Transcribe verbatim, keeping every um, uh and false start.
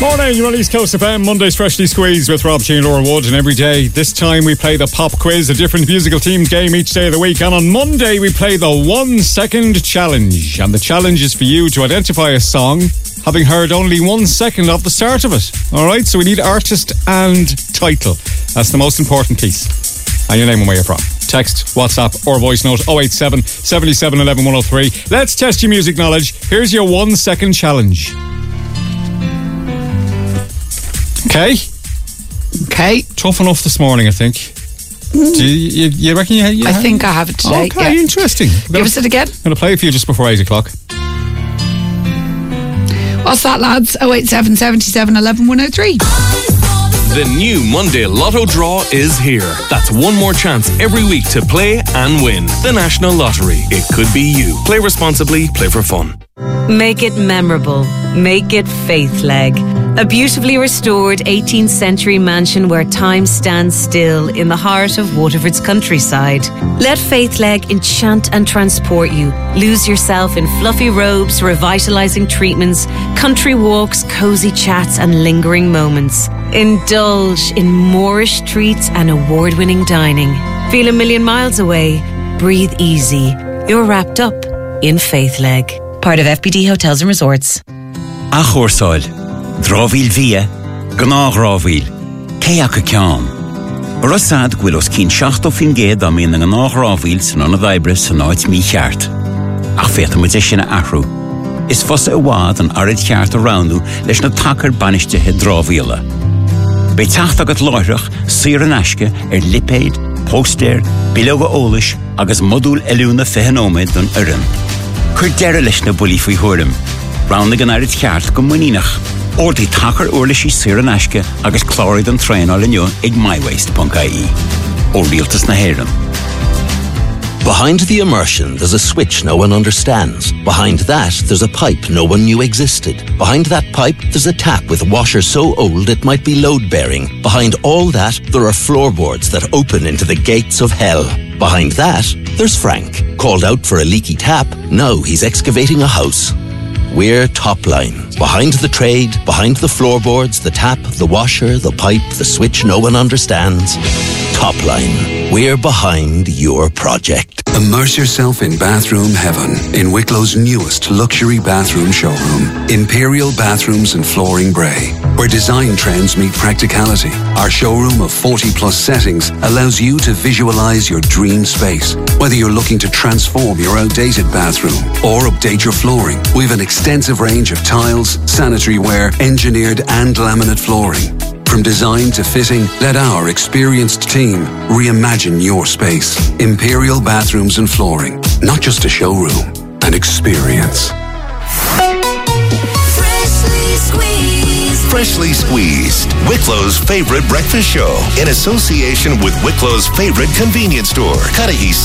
Morning, you're on East Coast F M. Mondays Freshly Squeezed with Rob G and Laura Wood. And every day, this time we play the pop quiz, a different musical themed game each day of the week. And on Monday, we play the one second challenge. And the challenge is for you to identify a song having heard only one second of the start of it. All right, so we need artist and title. That's the most important piece. And your name and where you're from. Text, WhatsApp or voice note oh eight seven, seven seven, one one one oh three. Let's test your music knowledge. Here's your one second challenge. Okay. Okay. Tough enough this morning, I think. Mm. Do you, you, you reckon you, you I have think I have it today. Okay, yeah. Interesting. Give us it again. I'm going to play it for you just before eight o'clock. What's that, lads? oh eight seven, seven seven, one one one oh three. The new Monday Lotto draw is here. That's one more chance every week to play and win. The National Lottery. It could be you. Play responsibly. Play for fun. Make it memorable. Make it Faithleg. A beautifully restored eighteenth century mansion where time stands still in the heart of Waterford's countryside. Let Faithleg enchant and transport you. Lose yourself in fluffy robes, revitalising treatments, country walks, cosy chats and lingering moments. Indulge in Moorish treats and award-winning dining. Feel a million miles away. Breathe easy. You're wrapped up in Faithleg. Part of F B D Hotels and Resorts. A chórsáil, drávíl via, gná rávíl, céach a ceán. Ar osad gwyl os cyn siachto fin ged am un gná rávíl sy'n on y ddaibrys sy'n oed mi cheart. Ach fet am ydysyn a arw. Is fosa y wad yn arid cheart o rawnw leis na tacar banisht he drávíla. Be tacht agat loirach, syr yn asge er lipeid, poster, bilog o olish agus modul eluna fehenomid dyn yryn. Cwyr dera leis na bwli fwy hwrym. Round the Ganarid Chart go Muninach, or the Tacker Urlishi Siranashka, agus Chloride and Train all in you, ig my waste punk I E. Or Realtus Naheran. Behind the immersion, there's a switch no one understands. Behind that, there's a pipe no one knew existed. Behind that pipe, there's a tap with washer so old it might be load-bearing. Behind all that, there are floorboards that open into the gates of hell. Behind that, there's Frank. Called out for a leaky tap, now he's excavating a house. We're Topline. Behind the trade, behind the floorboards, the tap, the washer, the pipe, the switch no one understands. Topline. We're behind your project. Immerse yourself in bathroom heaven in Wicklow's newest luxury bathroom showroom, Imperial Bathrooms and Flooring Bray, where design trends meet practicality. Our showroom of forty plus settings allows you to visualize your dream space. Whether you're looking to transform your outdated bathroom or update your flooring, we have an extensive range of tiles, sanitary ware, engineered and laminate flooring. From design to fitting, let our experienced team reimagine your space. Imperial Bathrooms and Flooring. Not just a showroom, an experience. Freshly squeezed. Freshly Squeezed, Wicklow's favorite breakfast show, in association with Wicklow's favorite convenience store, Cudahy